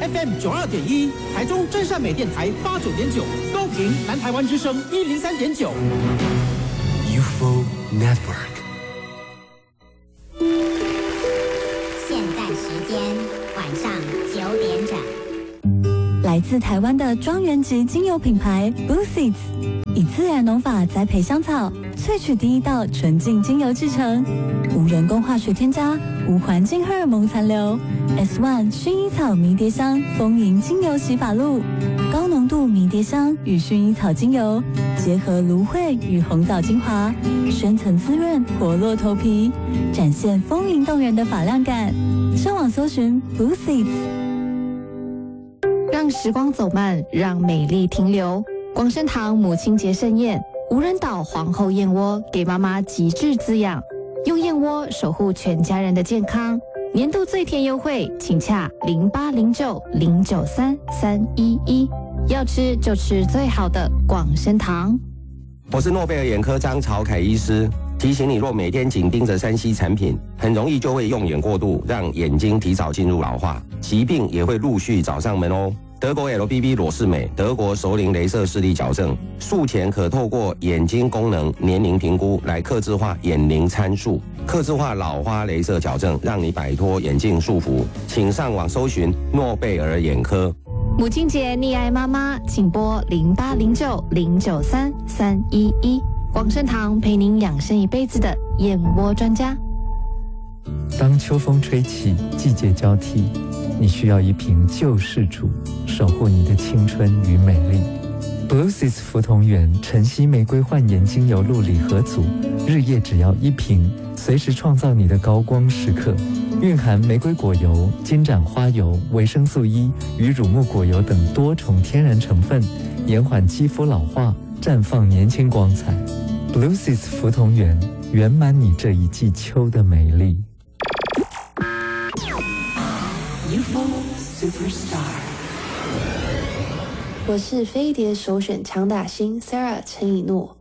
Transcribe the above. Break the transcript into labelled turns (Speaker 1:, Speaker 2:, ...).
Speaker 1: FM 92.1，台中真善美电台89.9，高屏南台湾之声103.9。
Speaker 2: UFO Network。
Speaker 3: 现在时间晚上9点整。
Speaker 4: 来自台湾的庄园级精油品牌 Blue Seeds， 以自然农法栽培香草，萃取第一道纯净精油制成，无人工化学添加，无环境荷尔蒙残留。S1 薰衣草迷迭香丰盈精油洗发露，高浓度迷迭香与薰衣草精油结合芦荟与红枣精华，深层滋润活络头皮，展现丰盈动人的发亮感。上网搜寻 Blue Seeds。
Speaker 5: 让时光走慢，让美丽停留。广生堂母亲节盛宴，无人岛皇后燕窝给妈妈极致滋养，用燕窝守护全家人的健康。年度最甜优惠，请洽0809093311，要吃就吃最好的广生堂。
Speaker 6: 我是诺贝尔眼科张朝凯医师，提醒你，若每天紧盯着3C 产品，很容易就会用眼过度，让眼睛提早进入老化，疾病也会陆续找上门哦。德国 LBB 裸视美，德国熟龄雷射视力矫正，术前可透过眼睛功能年龄评估来客制化眼龄参数，客制化老花雷射矫正，让你摆脱眼镜束缚。请上网搜寻诺贝尔眼科。
Speaker 5: 母亲节溺爱妈妈，请拨0809093311，广生堂陪您养生一辈子的燕窝专家。
Speaker 7: 当秋风吹起，季节交替，你需要一瓶救世主，守护你的青春与美丽。Blue Seeds 福同源晨曦玫瑰焕颜精油露礼盒组，日夜只要1瓶，随时创造你的高光时刻。蕴含玫瑰果油、金盏花油、维生素 E 与乳木果油等多重天然成分，延缓肌肤老化，绽放年轻光彩。Blue Seeds 福同源，圆满你这一季秋的美丽。
Speaker 2: UFO Superstar。
Speaker 8: 我是飞碟首选强打星 Sarah 陈以诺。